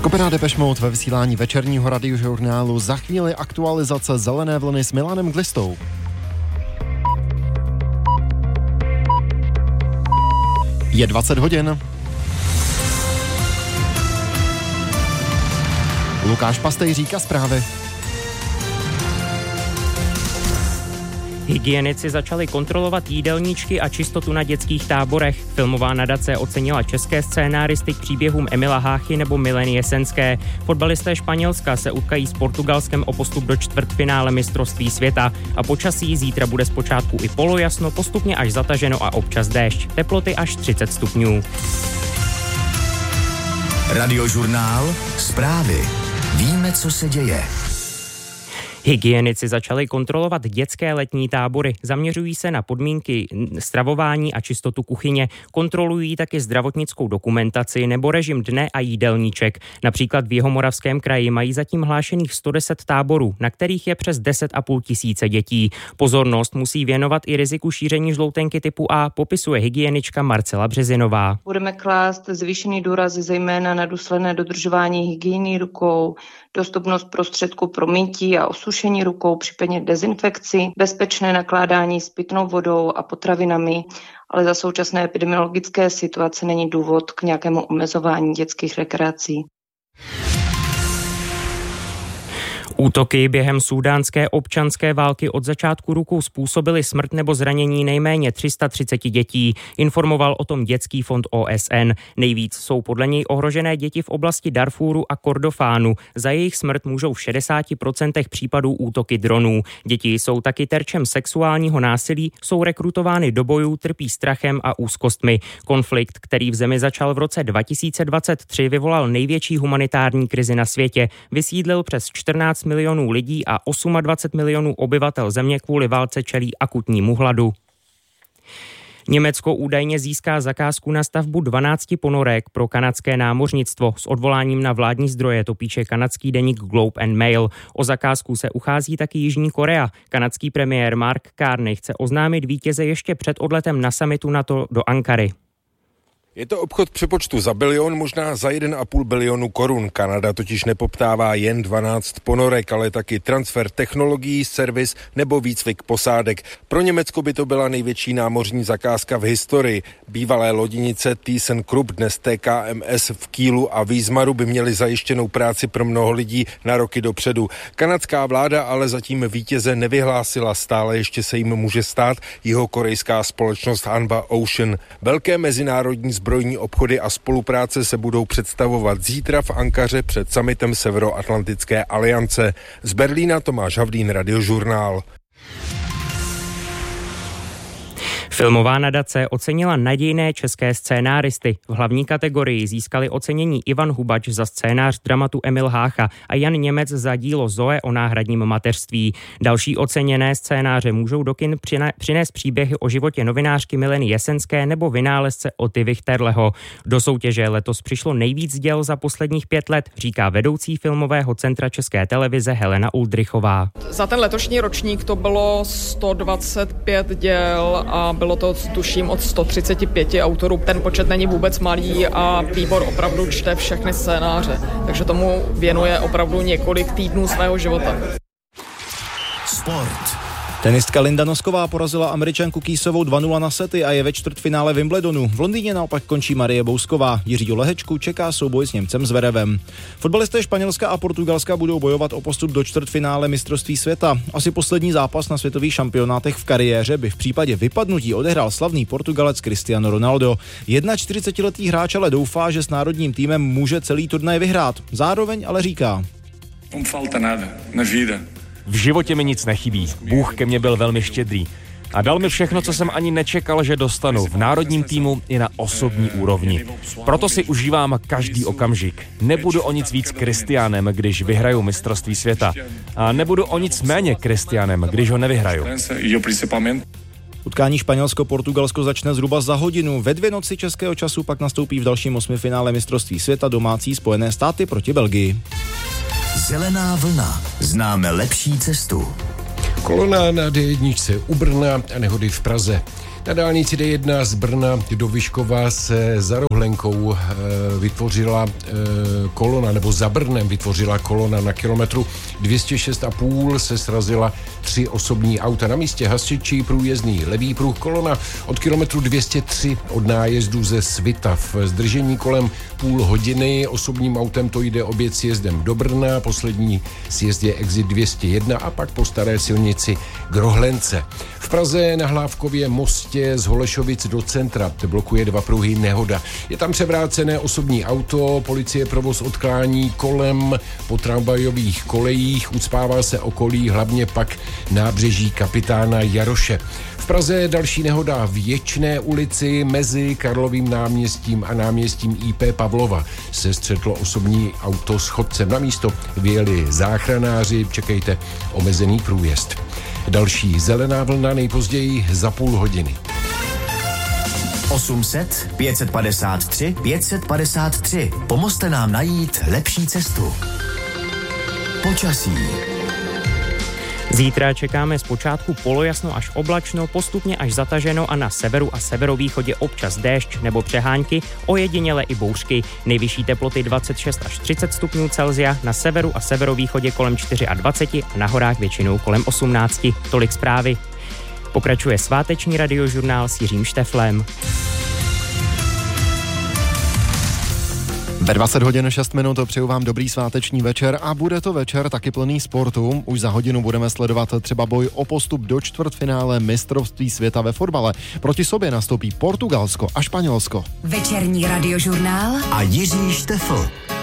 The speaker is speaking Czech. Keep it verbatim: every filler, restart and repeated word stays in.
Skupina Depeche Mode ve vysílání večerního radiožurnálu. Za chvíli aktualizace Zelené vlny s Milanem Glistou. Je dvacet hodin. Lukáš Pastej říká zprávy. Hygienici začali kontrolovat jídelníčky a čistotu na dětských táborech. Filmová nadace ocenila české scénáristy k příběhům Emila Háchy nebo Mileny Jesenské. Fotbalisté Španělska se utkají s Portugalskem o postup do čtvrtfinále mistrovství světa. A počasí zítra bude zpočátku i polojasno, postupně až zataženo a občas déšť. Teploty až třicet stupňů. Radiožurnál, zprávy. Víme, co se děje. Hygienici začali kontrolovat dětské letní tábory. Zaměřují se na podmínky stravování a čistotu kuchyně. Kontrolují taky zdravotnickou dokumentaci nebo režim dne a jídelníček. Například v Jihomoravském kraji mají zatím hlášených sto deset táborů, na kterých je přes deset a půl tisíce dětí. Pozornost musí věnovat i riziku šíření žloutenky typu A, popisuje hygienička Marcela Březinová. Budeme klást zvýšený důraz zejména na důsledné dodržování hygieny rukou, dostupnost prostředků pro mytí a osušení rukou, případně dezinfekci, bezpečné nakládání s pitnou vodou a potravinami, ale za současné epidemiologické situace není důvod k nějakému omezování dětských rekreací. Útoky během súdánské občanské války od začátku roku způsobily smrt nebo zranění nejméně tři sta třicet dětí, informoval o tom Dětský fond O S N. Nejvíc jsou podle něj ohrožené děti v oblasti Darfúru a Kordofánu. Za jejich smrt můžou v šedesáti procentech případů útoky dronů. Děti jsou taky terčem sexuálního násilí, jsou rekrutovány do bojů, trpí strachem a úzkostmi. Konflikt, který v zemi začal v roce dva tisíce dvacet tři, vyvolal největší humanitární krizi na světě. Vysídlil přes čtrnáct milionů lidí a dvacet osm milionů obyvatel země kvůli válce čelí akutnímu hladu. Německo údajně získá zakázku na stavbu dvanácti ponorek pro kanadské námořnictvo. S odvoláním na vládní zdroje to píše kanadský deník Globe and Mail. O zakázku se uchází taky Jižní Korea. Kanadský premiér Mark Carney chce oznámit vítěze ještě před odletem na summitu NATO do Ankary. Je to obchod přepočtu za bilion, možná za jeden a půl bilionu korun. Kanada totiž nepoptává jen dvanáct ponorek, ale taky transfer technologií, servis nebo výcvik posádek. Pro Německo by to byla největší námořní zakázka v historii. Bývalé lodinice ThyssenKrupp, dnes T K M S v Kielu a Wismaru by měly zajištěnou práci pro mnoho lidí na roky dopředu. Kanadská vláda ale zatím vítěze nevyhlásila, stále ještě se jim může stát jihokorejská společnost Hanwha Ocean. Velké mezinárodní zbrojní obchody a spolupráce se budou představovat zítra v Ankaře před summitem Severoatlantické aliance. Z Berlína Tomáš Havlín, Radiožurnál. Filmová nadace ocenila nadějné české scénáristy. V hlavní kategorii získali ocenění Ivan Hubač za scénář dramatu Emil Hácha a Jan Němec za dílo Zoe o náhradním mateřství. Další oceněné scénáře můžou do kin přinést příběhy o životě novinářky Mileny Jesenské nebo vynálezce Oty Wichterleho. Do soutěže letos přišlo nejvíc děl za posledních pět let, říká vedoucí filmového centra České televize Helena Uldrichová. Za ten letošní ročník to bylo sto dvacet pět děl a bylo to, tuším, od sto třicet pět autorů. Ten počet není vůbec malý a výbor opravdu čte všechny scénáře, takže tomu věnuje opravdu několik týdnů svého života. Sport. Tenistka Linda Nosková porazila Američanku Kýsovou dva nula na sety a je ve čtvrtfinále Wimbledonu. V Londýně naopak končí Marie Bousková. Jiřího Lehečku čeká souboj s Němcem Zverevem. Fotbalisté Španělska a Portugalska budou bojovat o postup do čtvrtfinále mistrovství světa. Asi poslední zápas na světových šampionátech v kariéře by v případě vypadnutí odehrál slavný Portugalec Cristiano Ronaldo. čtyřicetiletý hráč ale doufá, že s národním týmem může celý turnaj vyhrát. Zároveň ale říká: Não falta nada na vida. V životě mi nic nechybí. Bůh ke mně byl velmi štědrý. A dal mi všechno, co jsem ani nečekal, že dostanu v národním týmu i na osobní úrovni. Proto si užívám každý okamžik. Nebudu o nic víc Kristiánem, když vyhraju mistrovství světa. A nebudu o nic méně Kristiánem, když ho nevyhraju. Utkání Španělsko-Portugalsko začne zhruba za hodinu. Ve dvě noci českého času pak nastoupí v dalším osmifinále mistrovství světa domácí Spojené státy proti Belgii. Zelená vlna. Známe lepší cestu. Kolona na D jedna u Brna a nehody v Praze. Na dálnici D jedna z Brna do Vyškova se za Rohlenkou e, vytvořila e, kolona, nebo za Brnem vytvořila kolona. Na kilometru dvě stě šest a půl se srazila tři osobní auta. Na místě hasiči, průjezdný levý pruh, kolona od kilometru dvě stě tři od nájezdu ze Svitav. Zdržení kolem půl hodiny, osobním autem to jde obět sjezdem do Brna, poslední sjezd je exit dvě stě jedna a pak po staré silnici k Rohlence. V Praze na Hlávkově mostě z Holešovic do centra blokuje dva pruhy nehoda. Je tam převrácené osobní auto, policie provoz odklání kolem po tramvajových kolejích, ucpává se okolí, hlavně pak nábřeží Kapitána Jaroše. V Praze další nehoda v Ječné ulici mezi Karlovým náměstím a náměstím í pé Pavlova. Se střetlo osobní auto s chodcem. Na místo vyjeli záchranáři, čekejte omezený průjezd. Další zelená vlna nejpozději za půl hodiny. osm set pět set padesát tři pět set padesát tři. Pomozte nám najít lepší cestu. Počasí. Zítra čekáme zpočátku polojasno až oblačno, postupně až zataženo a na severu a severovýchodě občas déšť nebo přehánky, ojediněle i bouřky. Nejvyšší teploty dvacet šest až třicet stupňů Celsia, na severu a severovýchodě kolem dvacet čtyři a na horách většinou kolem osmnáct. Tolik zprávy. Pokračuje sváteční radiožurnál s Jiřím Šteflem. Ve dvacet hodin šest minut přeju vám dobrý sváteční večer a bude to večer taky plný sportu. Už za hodinu budeme sledovat třeba boj o postup do čtvrtfinále mistrovství světa ve fotbale. Proti sobě nastoupí Portugalsko a Španělsko. Večerní radiožurnál a Jiří Štefl.